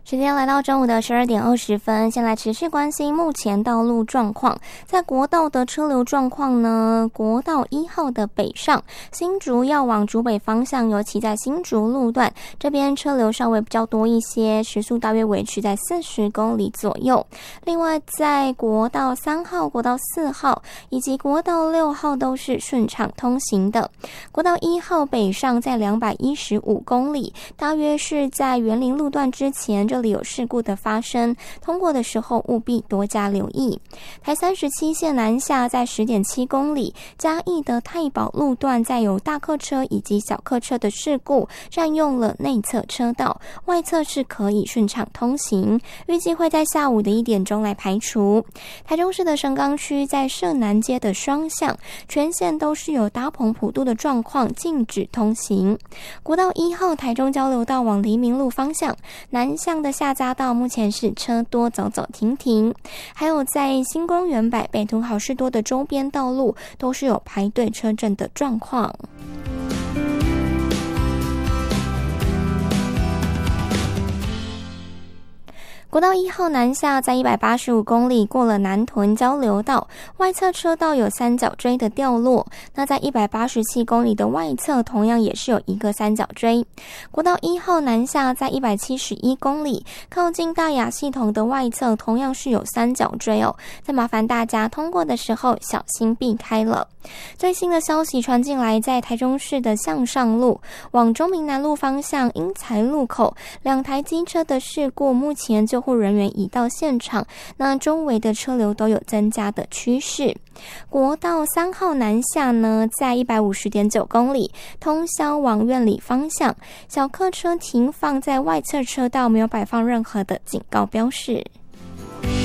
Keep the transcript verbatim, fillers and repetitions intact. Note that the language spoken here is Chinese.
时间来到中午的十二点二十分，先来持续关心目前道路状况。在国道的车流状况呢，国道一号的北上，新竹要往竹北方向，尤其在新竹路段这边车流稍微比较多一些，时速大约维持在四十公里左右。另外，在国道三号、国道四号以及国道六号都是顺畅通行的。国道一号北上在两百一十五公里，大约是在园林路段之前，这里有事故的发生，通过的时候务必多加留意。台三十七线南下在 十点七公里，嘉义的太保路段在有大客车以及小客车的事故，占用了内侧车道，外侧是可以顺畅通行，预计会在下午的一点钟来排除。台中市的神冈区在社南街的双向，全线都是有搭棚普渡的状况，禁止通行。国道一号台中交流道往黎明路方向，南向的下匝道目前是车多走走停停，还有在新公园百北图好事多的周边道路都是有排队车阵的状况。国道一号南下在一百八十五公里，过了南屯交流道，外侧车道有三角锥的掉落。那在一百八十七公里的外侧同样也是有一个三角锥。国道一号南下在一百七十一公里，靠近大雅系统的外侧同样是有三角锥哦。再麻烦大家通过的时候小心避开了。最新的消息传进来，在台中市的向上路往中明南路方向英才路口，两台机车的事故，目前救护人员已到现场，那周围的车流都有增加的趋势。国道三号南下呢，在 一百五十点九公里，通霄往苑里方向，小客车停放在外侧车道，没有摆放任何的警告标示。